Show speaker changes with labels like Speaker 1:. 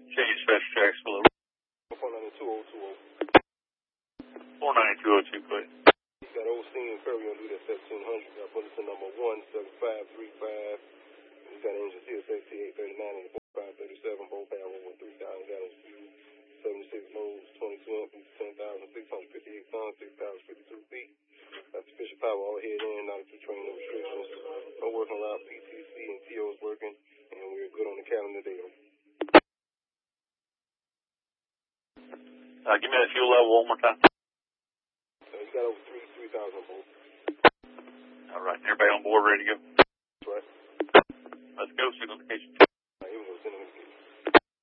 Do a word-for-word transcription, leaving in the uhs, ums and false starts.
Speaker 1: Change Fast Tracks, hello.
Speaker 2: four nine two oh two oh.
Speaker 1: four nine two oh two, please.
Speaker 2: You got O C and Curry on duty at seventeen hundred. Got bulletin number one seven five three five. You got an engine C S X T eight thirty-nine and four five thirty-seven. Both have over three thousand gallons fuel. seventy-six loads, twenty-two empties, ten thousand six hundred fifty-eight tons, six thousand fifty-two feet. That's sufficient power all head in, ninety-two train, no restrictions. No working allowed, P T C and T O's working, and we're good on the calendar daily.
Speaker 1: Uh, give me that fuel level one more time.
Speaker 2: So you got over three three thousand volts.
Speaker 1: All right, everybody on board, ready to go?
Speaker 2: That's right.
Speaker 1: Let's go, signal location.